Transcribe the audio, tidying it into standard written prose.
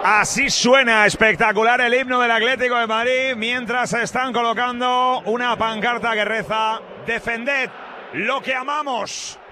Así suena espectacular el himno del Atlético de Madrid mientras están colocando una pancarta que reza: defended lo que amamos.